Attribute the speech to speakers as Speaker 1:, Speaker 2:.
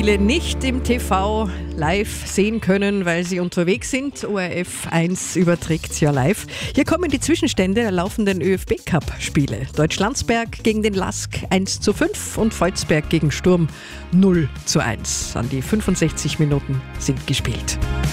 Speaker 1: viele nicht im TV live sehen können, weil sie unterwegs sind. ORF 1 überträgt ja live. Hier kommen die Zwischenstände der laufenden ÖFB-Cup-Spiele. Deutschlandsberg gegen den LASK 1:5 und Volzberg gegen Sturm 0:1. An die 65 Minuten sind gespielt.